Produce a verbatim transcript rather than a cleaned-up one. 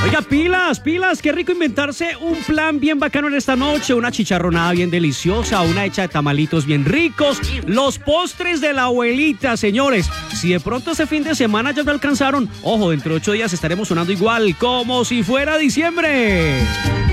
Oiga, pilas, pilas, qué rico inventarse un plan bien bacano en esta noche, una chicharronada bien deliciosa, una hecha de tamalitos bien ricos, los postres de la abuelita, señores. Si de pronto ese fin de semana ya no alcanzaron, ojo, dentro de ocho días estaremos sonando igual, como si fuera diciembre.